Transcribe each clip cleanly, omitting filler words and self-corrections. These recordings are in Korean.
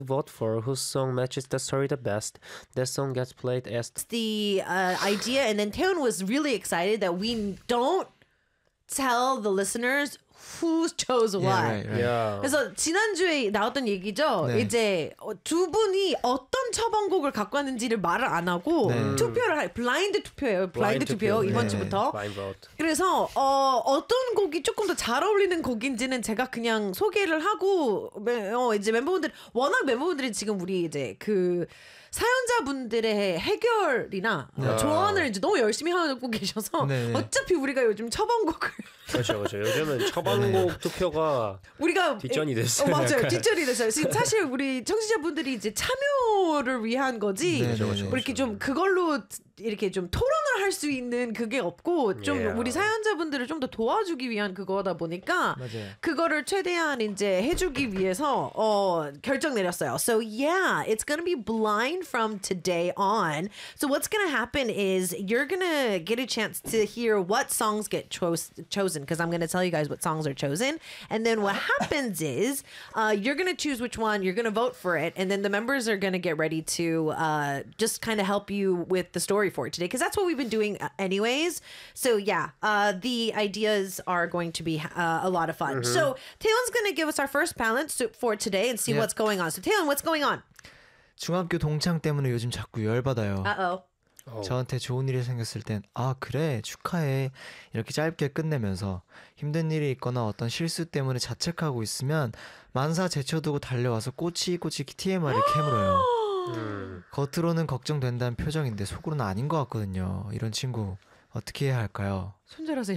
vote for whose song matches the story the best. That song gets played as The idea, and then Taeyeon was really excited that we don't tell the listeners who chose what. right. yeah. 그래서 지난주에 나왔던 얘기죠. 네. 이제 두 분이 어떤 처방곡을 갖고 왔는지를 말을 안 하고 네. 투표를 블라인드 투표예요. 블라인드 투표 이번 네. 주부터. Blind vote. 그래서 어떤 곡이 조금 더 잘 어울리는 곡인지는 제가 그냥 소개를 하고 이제 워낙 멤버분들이 지금 우리 이제 그 사연자분들의 해결이나 조언을 이제 너무 열심히 하고 계셔서 네. 어차피 우리가 요즘 처방곡을 그렇죠. 요즘은 처방곡 투표가 우리가 뒷전이 됐어요. 맞아요. 약간. 뒷전이 됐어요. 지금 사실 우리 청취자분들이 이제 참여를 위한 거지. 네, 뭐 이렇게 좀 그걸로 이렇게 좀 토론을 할 수 있는 그게 없고 좀 Yeah. 우리 사연자분들을 좀 더 도와주기 위한 그거다 보니까 맞아요. 그거를 최대한 이제 해주기 위해서 결정 내렸어요. So yeah, it's gonna be blind from today on. So what's gonna happen is you're gonna get a chance to hear what songs get chosen because I'm gonna tell you guys what songs are chosen, and then what happens is you're gonna choose which one, you're gonna vote for it, and then the members are gonna get ready to just kind of help you with the story for it today because that's what we've been doing anyways. So yeah, the ideas are going to be a lot of fun. So Taeyeon's gonna give us our first balance for today and see Yeah. what's going on. So Taeyeon, what's going on? 중학교 동창 때문에 요즘 자꾸 열받아요. Uh-oh. 저한테 좋은 일이 생겼을 땐 아 그래 축하해 이렇게 짧게 끝내면서 힘든 일이 있거나 어떤 실수 때문에 자책하고 있으면 만사 제쳐두고 달려와서 꼬치꼬치 TMI를 캐물어요. 겉으로는 걱정된다는 표정인데 속으로는 아닌 것 같거든요. 이런 친구 어떻게 해야 할까요? 손절하세요.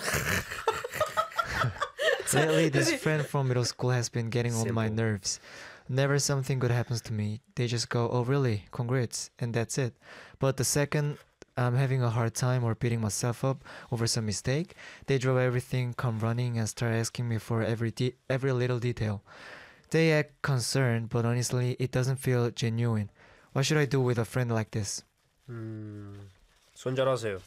Lately, this friend from middle school has been getting on my Simple. nerves. Never something good happens to me. They just go, oh really? Congrats. And that's it. But the second I'm having a hard time or beating myself up over some mistake, they drop everything, come running and start asking me for every little detail. They act concerned, but honestly, it doesn't feel genuine. What should I do with a friend like this? 손절하세요.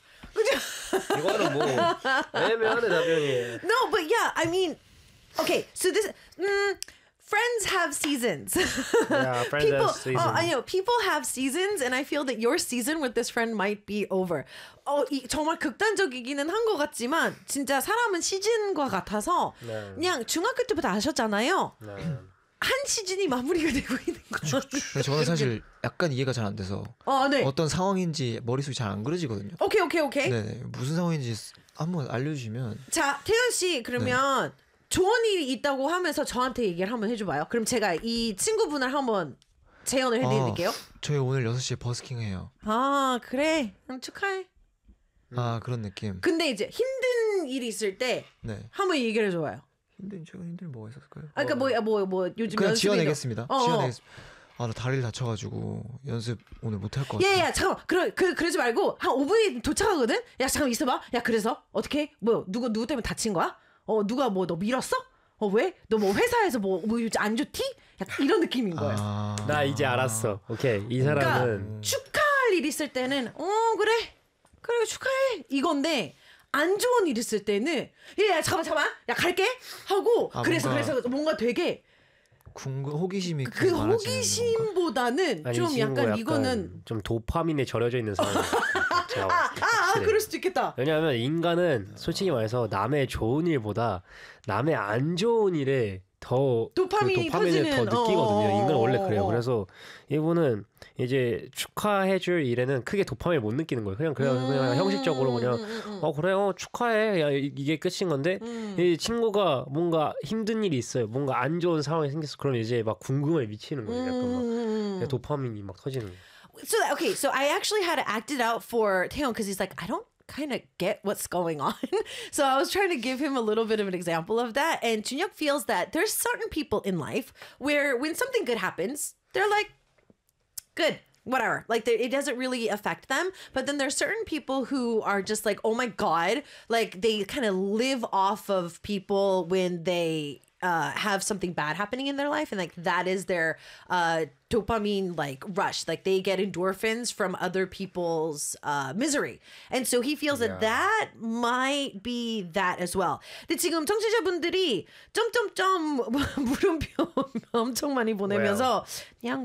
이거는 뭐 애매하네 답변이. No, but yeah, I mean, okay, so this friends have seasons. Yeah, friends people, have seasons. I know people have seasons, and I feel that your season with this friend might be over. 정말 극단적이기는 한 것 같지만 진짜 사람은 시즌과 같아서 네. 그냥 중학교 때부터 아셨잖아요. 네. 한 시즌이 마무리가 되고 있는 거죠. 근데 저는 사실 약간 이해가 잘 안 돼서 네. 어떤 상황인지 머릿속이 잘 안 그려지거든요. 오케이. 네, 무슨 상황인지 한번 알려주시면. 자, 태연 씨 그러면 좋은 일이 있다고 하면서 저한테 얘기를 한번 해줘봐요. 그럼 제가 이 친구분을 한번 재연을 해드릴게요. 저희 오늘 6시에 버스킹 해요. 아, 그래. 그럼 축하해. 아, 그런 느낌. 근데 이제 힘든 일이 있을 때 네. 한번 얘기를 해줘봐요. 최근 힘든 뭐가 있었을까요? 아, 그러니까 뭐 요즘 그냥 연습이 지어내겠습니다. 지어내겠습니다. 아, 나 다리를 다쳐가지고 연습 오늘 못할 것 같아. 야, 잠깐만. 그러지 말고 한 5분이 도착하거든? 야, 잠깐만 있어봐. 야, 그래서 어떻게? 뭐 누구 때문에 다친 거야? 누가 뭐 너 밀었어? 왜? 너 뭐 회사에서 뭐 안 좋디? 약간 이런 느낌인 거예요. 나 이제 알았어. 오케이. 이 사람은 그러니까 축하할 일 있을 때는 그래 축하해 이건데 안 좋은 일 있을 때는 야 잠깐만 야 갈게 하고 그래서 뭔가 되게 호기심이 그 호기심보다는 아니, 좀 이 친구가 약간 이거는 좀 도파민에 절여져 있는 사람. 그럴 수도 있겠다. 왜냐하면 인간은 솔직히 말해서 남의 좋은 일보다 남의 안 좋은 일에 더 도파민이 도파민을 더 터지는, 느끼거든요. 인간은 원래 그래요. 그래서 이분은 이제 축하해줄 일에는 크게 도파민을 못 느끼는 거예요. 그냥 형식적으로 그냥 그래 축하해. 야, 이게 끝인 건데 이 친구가 뭔가 힘든 일이 있어요. 뭔가 안 좋은 상황이 생겼어. 그럼 이제 막 궁금해 미치는 거예요. 약간 막 도파민이 막 터지는 거예요. So I actually had to act it out for Taeyeon because he's like, I don't kind of get what's going on. So I was trying to give him a little bit of an example of that. And Junhyuk feels that there's certain people in life where when something good happens, they're like, good, whatever. Like it doesn't really affect them. But then there's certain people who are just like, oh my God, like they kind of live off of people when they have something bad happening in their life, and like that is their dopamine like rush. Like they get endorphins from other people's misery, and so he feels that that might be that as well. 근데 지금 청취자분들이 점점점 물음표 엄청 많이 보내면서 그냥